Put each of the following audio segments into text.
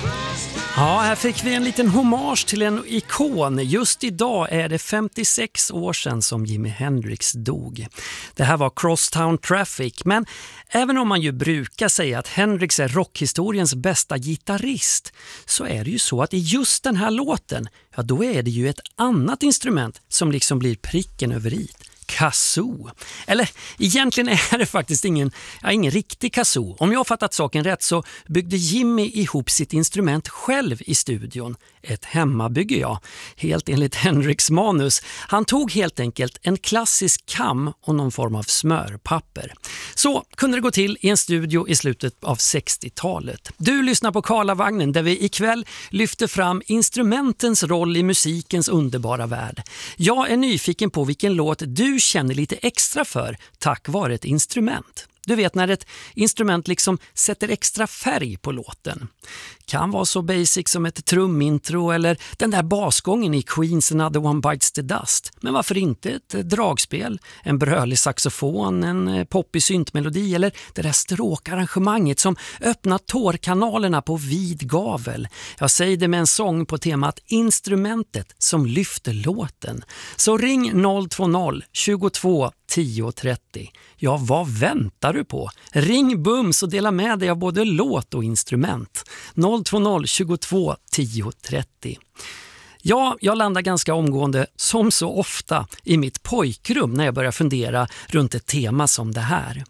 Ja, här fick vi en liten hommage till en ikon. Just idag är det 56 år sedan som Jimi Hendrix dog. Det här var Crosstown Traffic, men även om man ju brukar säga att Hendrix är rockhistoriens bästa gitarrist, så är det ju så att i just den här låten, ja då är det ju ett annat instrument som liksom blir pricken över i. Kazoo. Eller egentligen är det faktiskt ingen riktig kazoo. Om jag har fattat saken rätt så byggde Jimmy ihop sitt instrument själv i studion. Ett hemmabygge, ja. Helt enligt Hendrix manus. Han tog helt enkelt en klassisk kam och någon form av smörpapper. Så kunde det gå till i en studio i slutet av 60-talet. Du lyssnar på Karlavagnen där vi ikväll lyfter fram instrumentens roll i musikens underbara värld. Jag är nyfiken på vilken låt du känner lite extra för tack vare ett instrument. Du vet när ett instrument liksom sätter extra färg på låten. Kan vara så basic som ett trumintro eller den där basgången i Queen's Another One Bites the Dust. Men varför inte ett dragspel, en brölig saxofon, en poppig syntmelodi eller det där stråkarrangemanget som öppnar tårkanalerna på vid gavel. Jag säger det med en sång på temat instrumentet som lyfter låten. Så ring 020 22 10 30. Ja, vad väntar du på? Ring bums och dela med dig av både låt och instrument. 020 22 10 30. Ja, jag landar ganska omgående som så ofta i mitt pojkrum när jag börjar fundera runt ett tema som det här.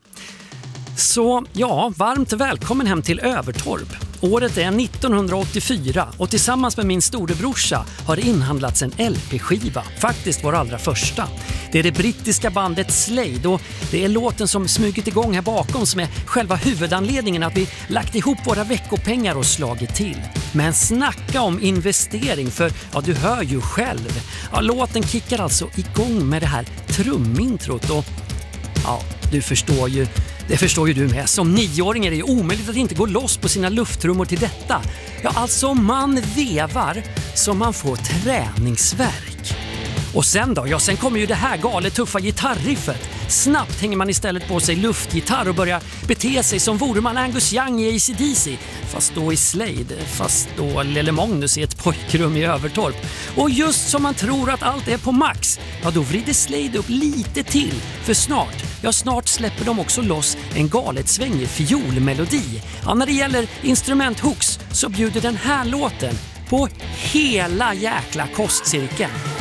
Så ja, varmt välkommen hem till Övertorp. Året är 1984 och tillsammans med min storebrorsa har inhandlats en LP-skiva, faktiskt vår allra första. Det är det brittiska bandet Slade och det är låten som smugit igång här bakom som är själva huvudanledningen att vi lagt ihop våra veckopengar och slagit till. Men snacka om investering för, ja du hör ju själv. Ja, låten kickar alltså igång med det här trumintrot och ja, du förstår ju. Det förstår ju du med. Som 9-åring är det ju omöjligt att inte gå loss på sina lufttrummor till detta. Ja, alltså man vevar så man får träningsvärk. Och sen då? Ja, sen kommer ju det här galet tuffa gitarriffet. Snabbt hänger man istället på sig luftgitarr och börjar bete sig som vore man Angus Young i AC/DC. Fast då i Slade, fast då Lille Magnus i ett pojkrum i Övertorp. Och just som man tror att allt är på max, ja då vrider Slade upp lite till. För snart släpper de också loss en galet svängig fiolmelodi. Ja, när det gäller instrumenthooks så bjuder den här låten på hela jäkla kostcirkeln.